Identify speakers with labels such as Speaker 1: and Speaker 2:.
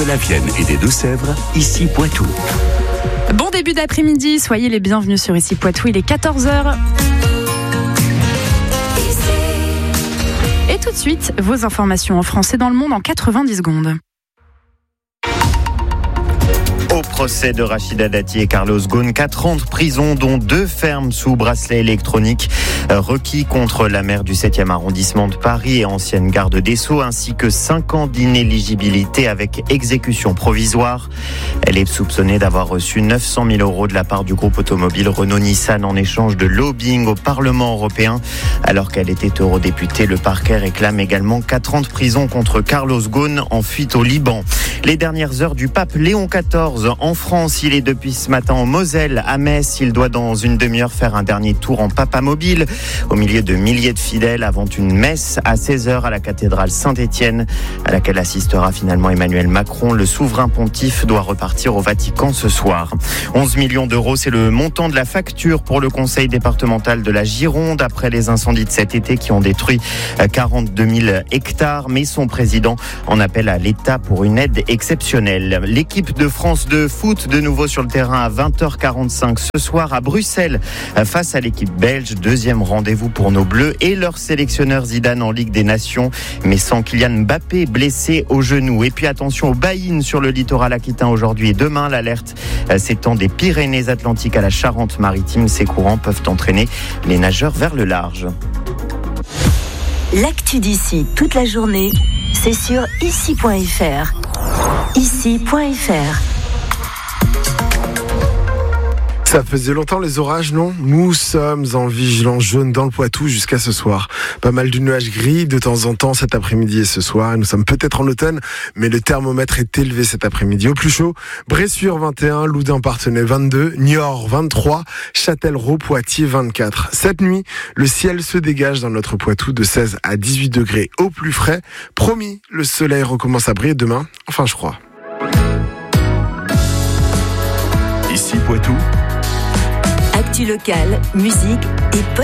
Speaker 1: De la Vienne et des Deux-Sèvres, ici Poitou.
Speaker 2: Bon début d'après-midi, soyez les bienvenus sur Ici Poitou, il est 14h. Et tout de suite, vos informations en français dans le monde en 90 secondes.
Speaker 3: Au procès de Rachida Dati et Carlos Ghosn, 4 ans de prison, dont 2 fermes sous bracelet électronique, requis contre la maire du 7e arrondissement de Paris et ancienne garde des Sceaux, ainsi que 5 ans d'inéligibilité avec exécution provisoire. Elle est soupçonnée d'avoir reçu 900 000 € de la part du groupe automobile Renault-Nissan en échange de lobbying au Parlement européen. Alors qu'elle était eurodéputée, le parquet réclame également 4 ans de prison contre Carlos Ghosn en fuite au Liban. Les dernières heures du pape Léon XIV en France. Il est depuis ce matin en Moselle, à Metz. Il doit dans une demi-heure faire un dernier tour en papamobile, au milieu de milliers de fidèles, avant une messe à 16h à la cathédrale Saint-Étienne, à laquelle assistera finalement Emmanuel Macron. Le souverain pontife doit repartir au Vatican ce soir. 11 millions d'euros, c'est le montant de la facture pour le conseil départemental de la Gironde, après les incendies de cet été qui ont détruit 42 000 hectares. Mais son président en appelle à l'État pour une aide exceptionnelle. L'équipe de France de foot de nouveau sur le terrain à 20h45 ce soir à Bruxelles face à l'équipe belge. Deuxième rendez-vous pour nos Bleus et leur sélectionneur Zidane en Ligue des Nations, mais sans Kylian Mbappé, blessé au genou. Et puis attention aux baïnes sur le littoral aquitain aujourd'hui et demain. L'alerte s'étend des Pyrénées-Atlantiques à la Charente-Maritime. Ces courants peuvent entraîner les nageurs vers le large.
Speaker 4: L'actu d'ici toute la journée, c'est sur ici.fr. Ici.fr.
Speaker 5: Ça faisait longtemps les orages, non ? Nous sommes en vigilance jaune dans le Poitou jusqu'à ce soir. Pas mal de nuages gris de temps en temps cet après-midi et ce soir. Nous sommes peut-être en automne, mais le thermomètre est élevé cet après-midi. Au plus chaud, Bressuire 21, Loudun-Parthenay 22, Niort 23, Châtellerault, Poitiers 24. Cette nuit, le ciel se dégage dans notre Poitou de 16 à 18 degrés au plus frais. Promis, le soleil recommence à briller demain, enfin je crois.
Speaker 1: Ici Poitou.
Speaker 4: Actu locale, musique et